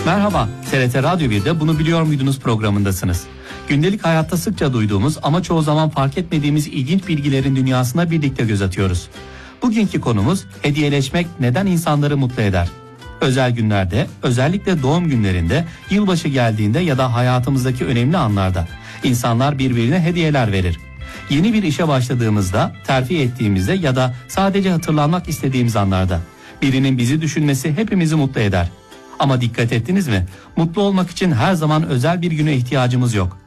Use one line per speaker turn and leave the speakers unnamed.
Merhaba, TRT Radyo 1'de Bunu Biliyor Muydunuz programındasınız. Gündelik hayatta sıkça duyduğumuz ama çoğu zaman fark etmediğimiz ilginç bilgilerin dünyasına birlikte göz atıyoruz. Bugünkü konumuz hediyeleşmek neden insanları mutlu eder? Özel günlerde, özellikle doğum günlerinde, yılbaşı geldiğinde ya da hayatımızdaki önemli anlarda insanlar birbirine hediyeler verir. Yeni bir işe başladığımızda, terfi ettiğimizde ya da sadece hatırlanmak istediğimiz anlarda birinin bizi düşünmesi hepimizi mutlu eder. Ama dikkat ettiniz mi? Mutlu olmak için her zaman özel bir güne ihtiyacımız yok.